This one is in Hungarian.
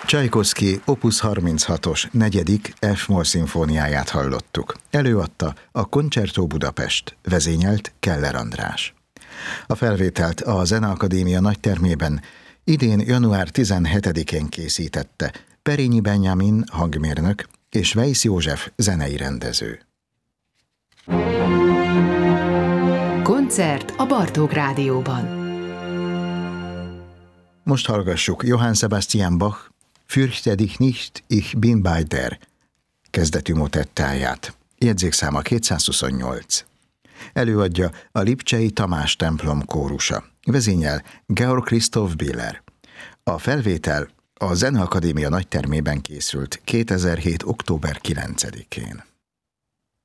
Csajkovszky Opus 36-os 4. F-moll szimfóniáját hallottuk. Előadta a Concerto Budapest, vezényelt Keller András. A felvételt a Zeneakadémia nagytermében idén január 17-én készítette Perényi Benjamin hangmérnök és Weisz József zenei rendező. Koncert a Bartók Rádióban. Most hallgassuk Johann Sebastian Bach Fürchte dich nicht, ich bin bei dir kezdetű motettáját. Jegyzékszáma 228. Előadja a Lipcsei Tamás templom kórusa. Vezényel Georg Christoph Biller. A felvétel a Zeneakadémia nagytermében készült 2007. október 9-én.